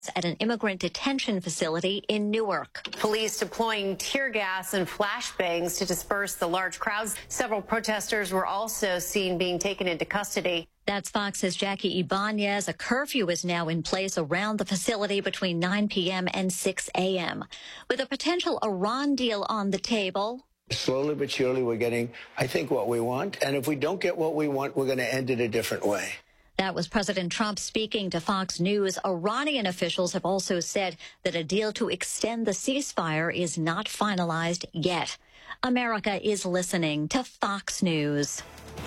at an immigrant detention facility in Newark. Police deploying tear gas and flashbangs to disperse the large crowds. Several protesters were also seen being taken into custody. That's Fox's Jackie Ibanez. A curfew is now in place around the facility between 9 p.m. and 6 a.m. With a potential Iran deal on the table. Slowly but surely, we're getting, I think, what we want. And if we don't get what we want, we're going to end it a different way. That was President Trump speaking to Fox News. Iranian officials have also said that a deal to extend the ceasefire is not finalized yet. America is listening to Fox News.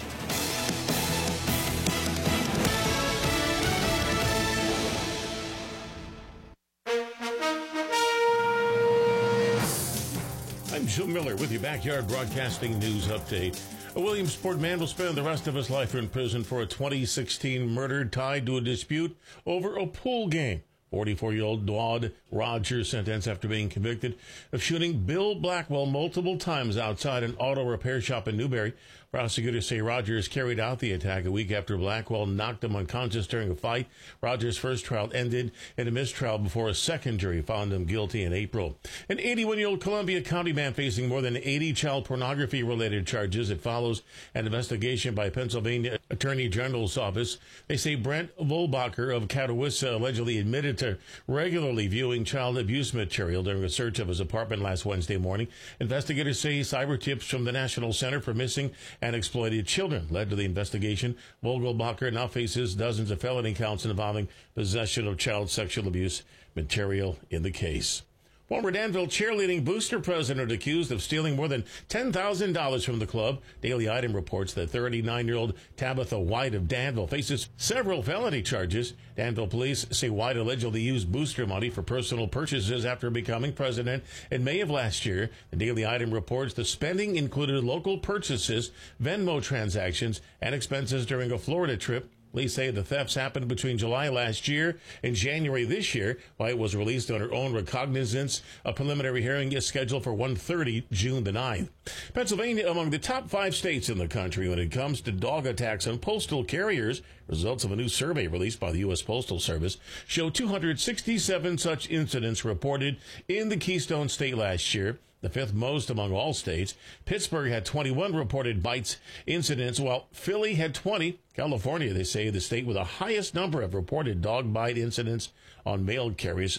I'm Joe Miller with your Backyard Broadcasting News Update. A Williamsport man will spend the rest of his life in prison for a 2016 murder tied to a dispute over a pool game. 44-year-old Daud Rogers sentenced after being convicted of shooting Bill Blackwell multiple times outside an auto repair shop in Newberry. Prosecutors say Rogers carried out the attack a week after Blackwell knocked him unconscious during a fight. Rogers' first trial ended in a mistrial before a second jury found him guilty in April. An 81-year-old Columbia County man facing more than 80 child pornography-related charges. It follows an investigation by Pennsylvania Attorney General's office. They say Brent Volbacher of Catawissa allegedly admitted to regularly viewing child abuse material during a search of his apartment last Wednesday morning. Investigators say cyber tips from the National Center for Missing and Exploited Children led to the investigation. Vogelbacher now faces dozens of felony counts involving possession of child sexual abuse material in the case. Former Danville cheerleading booster president accused of stealing more than $10,000 from the club. Daily Item reports that 39-year-old Tabitha White of Danville faces several felony charges. Danville police say White allegedly used booster money for personal purchases after becoming president in May of last year. The Daily Item reports the spending included local purchases, Venmo transactions, and expenses during a Florida trip. Police say the thefts happened between July last year and January this year. White was released on her own recognizance. A preliminary hearing is scheduled for 1:30 June the 9th. Pennsylvania among the top 5 states in the country when it comes to dog attacks on postal carriers. Results of a new survey released by the U.S. Postal Service show 267 such incidents reported in the Keystone State last year, the 5th most among all states. Pittsburgh had 21 reported bites incidents, while Philly had 20. California, they say, the state with the highest number of reported dog bite incidents on mail carriers,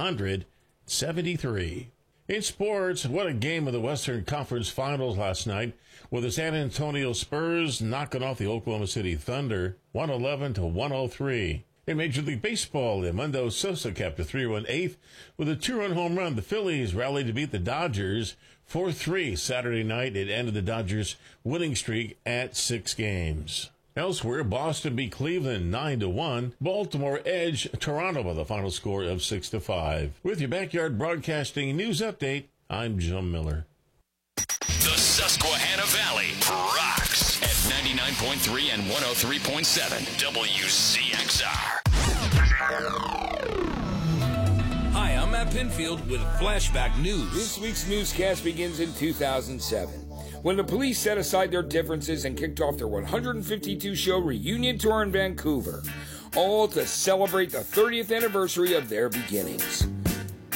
673. In sports, what a game of the Western Conference Finals last night, with the San Antonio Spurs knocking off the Oklahoma City Thunder 111-103. In Major League Baseball, Edmundo Sosa capped a 3-run eighth with a 2-run home run. The Phillies rallied to beat the Dodgers 4-3 Saturday night. It ended the Dodgers' winning streak at 6 games. Elsewhere, Boston beat Cleveland 9-1. Baltimore edged Toronto by the final score of 6-5. With your Backyard Broadcasting News Update, I'm Jim Miller. The Susquehanna Valley rocks at 99.3 and 103.7 WCXR. Hi, I'm Matt Pinfield with Flashback News. This week's newscast begins in 2007, when the police set aside their differences and kicked off their 152-show reunion tour in Vancouver, all to celebrate the 30th anniversary of their beginnings.